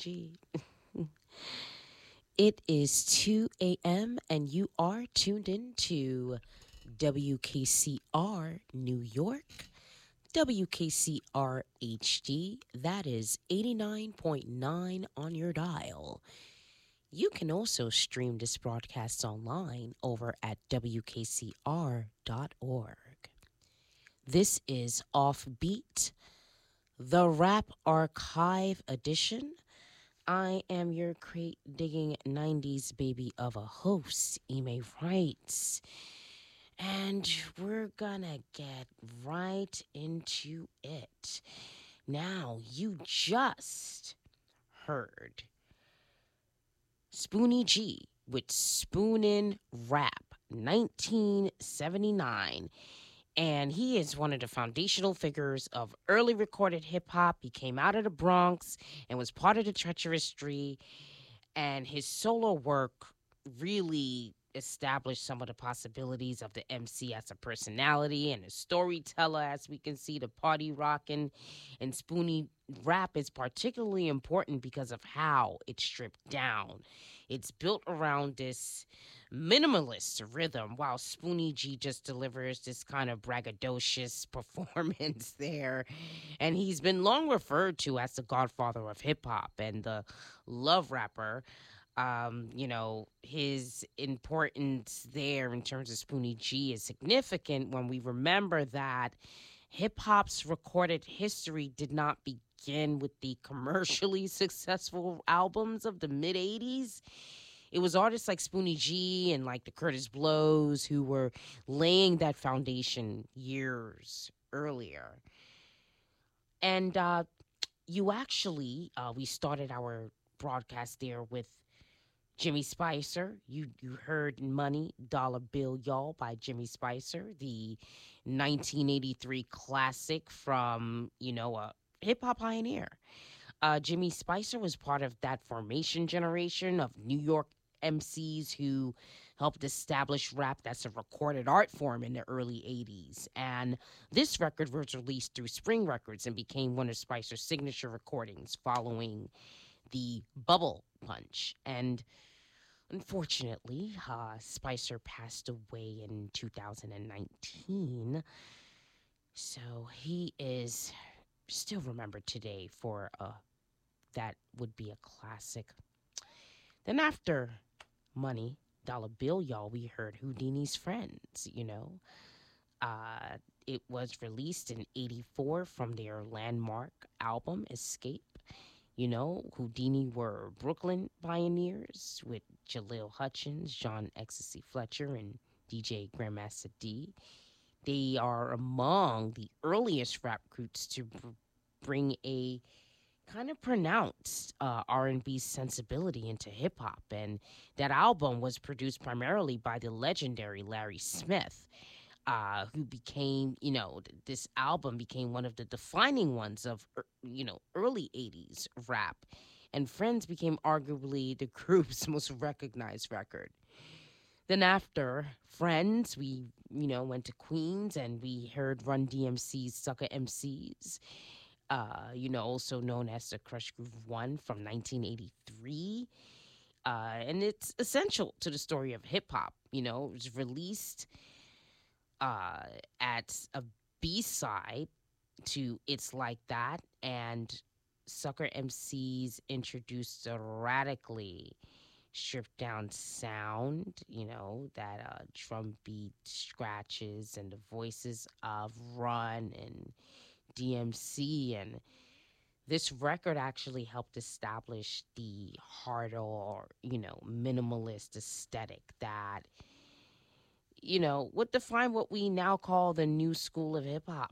G. It is 2 a.m. and you are tuned in to WKCR New York, WKCR HD. That is 89.9 on your dial. You can also stream this broadcast online over at WKCR.org. This is Offbeat, the Rap Archive Edition. I am your crate digging 90s baby of a host, Ime Wrights. And we're gonna get right into it. Now, you just heard Spoonie G with Spoonin' Rap, 1979. And he is one of the foundational figures of early recorded hip hop. He came out of the Bronx and was part of the Treacherous Tree. And his solo work really established some of the possibilities of the MC as a personality and a storyteller, as we can see, the party rocking. And Spoonie Rap is particularly important because of how it's stripped down. It's built around this minimalist rhythm, while Spoonie G just delivers this kind of braggadocious performance there. And he's been long referred to as the godfather of hip hop and the love rapper. His importance there in terms of Spoonie G is significant when we remember that hip hop's recorded history did not begin with the commercially successful albums of the mid 80s. It was artists like Spoonie G and like the Curtis Blows who were laying that foundation years earlier. And we started our broadcast there with Jimmy Spicer. You heard Money, Dollar Bill, Y'all by Jimmy Spicer, the 1983 classic from, a hip hop pioneer. Jimmy Spicer was part of that formation generation of New York MCs who helped establish rap that's a recorded art form in the early 80s. And this record was released through Spring Records and became one of Spicer's signature recordings following the Bubble Punch. And unfortunately, Spicer passed away in 2019. So he is still remembered today for that would be a classic. Then after Money, Dollar Bill, Y'all, we heard Houdini's Friends. It was released in 84 from their landmark album, Escape. Houdini were Brooklyn pioneers with Jaleel Hutchins, John Ecstasy Fletcher, and DJ Grandmaster D. They are among the earliest rap groups to bring a kind of pronounced R&B sensibility into hip hop, and that album was produced primarily by the legendary Larry Smith, who became, this album became one of the defining ones of, early 80s rap, and Friends became arguably the group's most recognized record. Then after Friends, we, went to Queens and we heard Run DMC's Sucker MCs. Also known as the Crush Groove 1 from 1983. And it's essential to the story of hip hop. It was released at a B-side to It's Like That, and Sucker MCs introduced a radically stripped down sound, that drum beat scratches and the voices of Run and DMC, and this record actually helped establish the harder, minimalist aesthetic that, would define what we now call the new school of hip hop.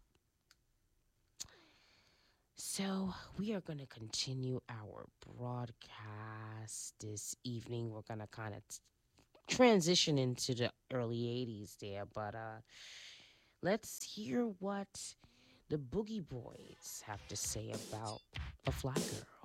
So we are going to continue our broadcast this evening. We're going to kind of transition into the early 80s there, but let's hear what the Boogie Boys have to say about A Fly Girl.